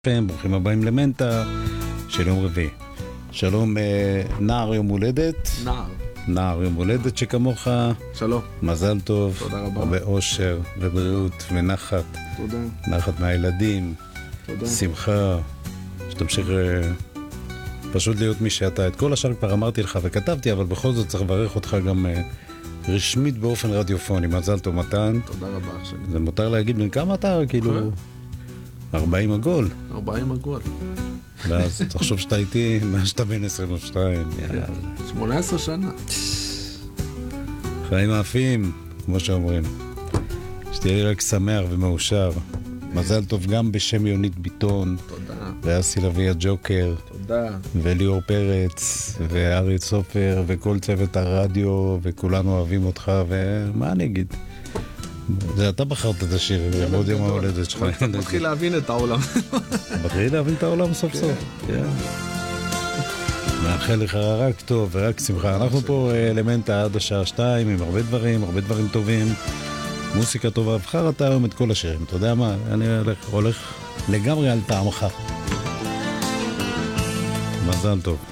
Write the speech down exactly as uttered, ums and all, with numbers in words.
ברוכים הבאים למנטה של יום רביעי. שלום נער יום הולדת. נער. נער יום הולדת שכמוך. שלום. מזל טוב. תודה רבה. הרבה אושר ובריאות ונחת. תודה. נחת מהילדים. תודה. שמחה. שתמשיך פשוט להיות מי שאתה. את כל השאר כבר אמרתי לך וכתבתי, אבל בכל זאת צריך לברך אותך גם רשמית באופן רדיופוני. מזל טוב מתן. תודה רבה. זה מותר להגיד בין כמה אתה כאילו... ארבעים עגול. ארבעים עגול. ואז תחשוב שאתה איתי, מה שאתה בין עשרים ושתיים. שמונה עשרה שנה. חיים מאפים, כמו שאומרים. שתהיה לי רק שמח ומאושר. מזל טוב גם בשם יונית ביטון. תודה. ואסי לוי הג'וקר. תודה. וליאור פרץ, וארי סופר, וכל צוות הרדיו, וכולנו אוהבים אותך, ומה אני אגיד? זה אתה בחרת את השיר, מאוד יום ההולדת שלך. אתה מתחיל להבין את העולם. מתחיל להבין את העולם סוף סוף. מאחל לך רק טוב ורק שמחה. אנחנו פה אלמנטה עד השעה שתיים עם הרבה דברים, הרבה דברים טובים. מוסיקה טובה. בחר אתה היום את כל השירים. אתה יודע מה? אני הולך לגמרי על טעמך. מזל טוב.